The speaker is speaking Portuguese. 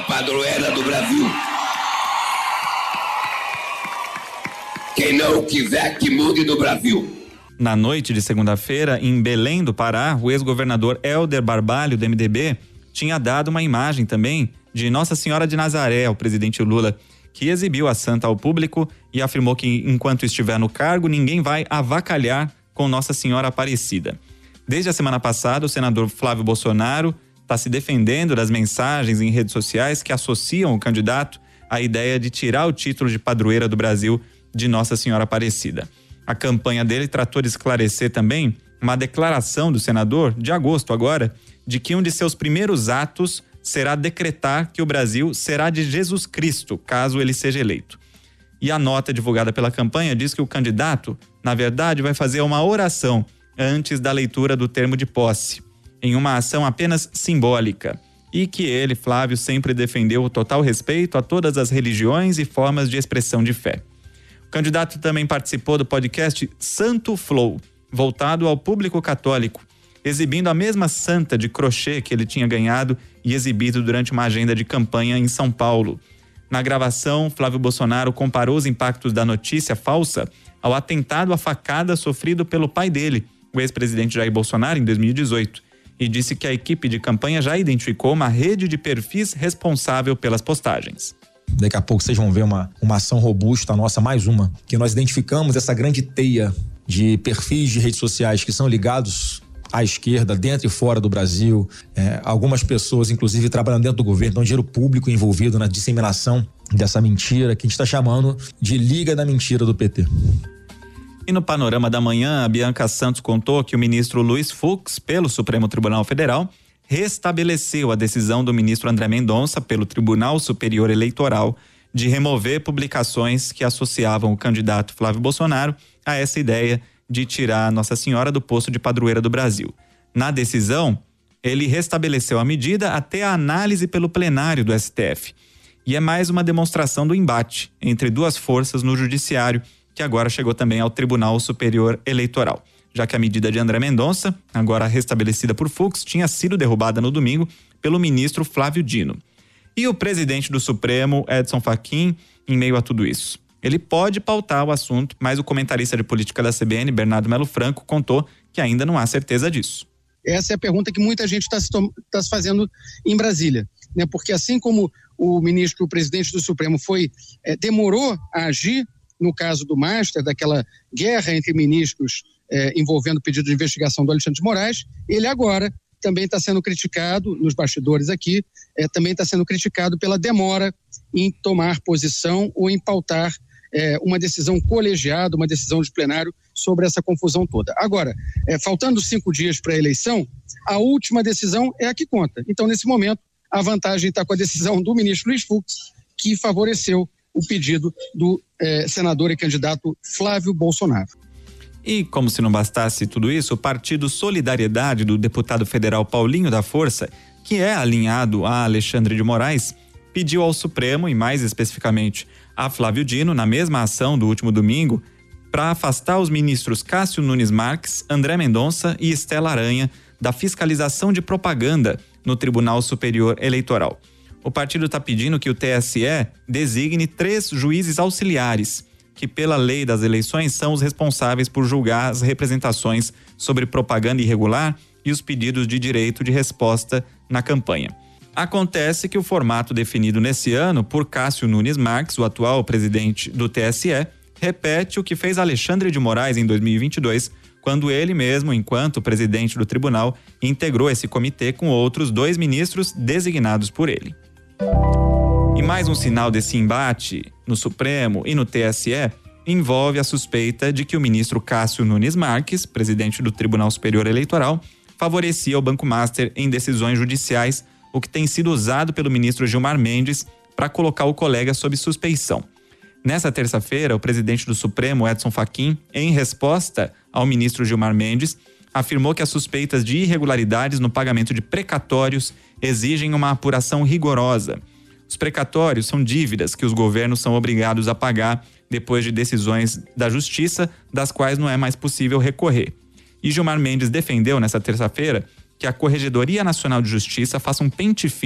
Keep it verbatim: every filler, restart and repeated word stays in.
padroeira do Brasil. Quem não quiser que mude no Brasil. Na noite de segunda-feira, em Belém do Pará, o ex-governador Hélder Barbalho, do M D B, tinha dado uma imagem também de Nossa Senhora de Nazaré ao presidente Lula, que exibiu a santa ao público e afirmou que, enquanto estiver no cargo, ninguém vai avacalhar com Nossa Senhora Aparecida. Desde a semana passada, o senador Flávio Bolsonaro está se defendendo das mensagens em redes sociais que associam o candidato à ideia de tirar o título de padroeira do Brasil de Nossa Senhora Aparecida. A campanha dele tratou de esclarecer também uma declaração do senador, de agosto agora, de que um de seus primeiros atos será decretar que o Brasil será de Jesus Cristo, caso ele seja eleito. E a nota divulgada pela campanha diz que o candidato, na verdade, vai fazer uma oração antes da leitura do termo de posse, em uma ação apenas simbólica, e que ele, Flávio, sempre defendeu o total respeito a todas as religiões e formas de expressão de fé. O candidato também participou do podcast Santo Flow, voltado ao público católico, exibindo a mesma santa de crochê que ele tinha ganhado e exibido durante uma agenda de campanha em São Paulo. Na gravação, Flávio Bolsonaro comparou os impactos da notícia falsa ao atentado à facada sofrido pelo pai dele, o ex-presidente Jair Bolsonaro, em dois mil e dezoito, e disse que a equipe de campanha já identificou uma rede de perfis responsável pelas postagens. Daqui a pouco vocês vão ver uma, uma ação robusta, a nossa mais uma, que nós identificamos essa grande teia de perfis de redes sociais que são ligados à esquerda, dentro e fora do Brasil, é, algumas pessoas, inclusive, trabalhando dentro do governo, então dinheiro público envolvido na disseminação dessa mentira, que a gente está chamando de Liga da Mentira do P T. E no Panorama da Manhã, a Bianca Santos contou que o ministro Luiz Fux, pelo Supremo Tribunal Federal, restabeleceu a decisão do ministro André Mendonça, pelo Tribunal Superior Eleitoral, de remover publicações que associavam o candidato Flávio Bolsonaro a essa ideia de tirar Nossa Senhora do posto de padroeira do Brasil. Na decisão, ele restabeleceu a medida até a análise pelo plenário do S T F. E é mais uma demonstração do embate entre duas forças no judiciário, que agora chegou também ao Tribunal Superior Eleitoral, já que a medida de André Mendonça, agora restabelecida por Fux, tinha sido derrubada no domingo pelo ministro Flávio Dino. E o presidente do Supremo, Edson Fachin, em meio a tudo isso? Ele pode pautar o assunto, mas o comentarista de política da C B N, Bernardo Melo Franco, contou que ainda não há certeza disso. Essa é a pergunta que muita gente está se, tá se fazendo em Brasília, né? Porque assim como o ministro, o presidente do Supremo foi, é, demorou a agir no caso do Master, daquela guerra entre ministros é, envolvendo o pedido de investigação do Alexandre de Moraes, ele agora também está sendo criticado, nos bastidores aqui, é, também está sendo criticado pela demora em tomar posição ou em pautar é, uma decisão colegiada, uma decisão de plenário sobre essa confusão toda. Agora, é, faltando cinco dias para a eleição, a última decisão é a que conta. Então, nesse momento, a vantagem está com a decisão do ministro Luiz Fux, que favoreceu o pedido do eh, senador e candidato Flávio Bolsonaro. E, como se não bastasse tudo isso, o Partido Solidariedade do deputado federal Paulinho da Força, que é alinhado a Alexandre de Moraes, pediu ao Supremo, e mais especificamente a Flávio Dino, na mesma ação do último domingo, para afastar os ministros Cássio Nunes Marques, André Mendonça e Estela Aranha da fiscalização de propaganda no Tribunal Superior Eleitoral. O partido está pedindo que o T S E designe três juízes auxiliares, que pela lei das eleições são os responsáveis por julgar as representações sobre propaganda irregular e os pedidos de direito de resposta na campanha. Acontece que o formato definido nesse ano por Cássio Nunes Marques, o atual presidente do T S E, repete o que fez Alexandre de Moraes em dois mil e vinte e dois, quando ele mesmo, enquanto presidente do tribunal, integrou esse comitê com outros dois ministros designados por ele. E mais um sinal desse embate no Supremo e no T S E envolve a suspeita de que o ministro Cássio Nunes Marques, presidente do Tribunal Superior Eleitoral, favorecia o Banco Master em decisões judiciais, o que tem sido usado pelo ministro Gilmar Mendes para colocar o colega sob suspeição. Nessa terça-feira, o presidente do Supremo, Edson Fachin, em resposta ao ministro Gilmar Mendes, afirmou que as suspeitas de irregularidades no pagamento de precatórios exigem uma apuração rigorosa. Os precatórios são dívidas que os governos são obrigados a pagar depois de decisões da Justiça, das quais não é mais possível recorrer. E Gilmar Mendes defendeu nessa terça-feira que a Corregedoria Nacional de Justiça faça um pente fino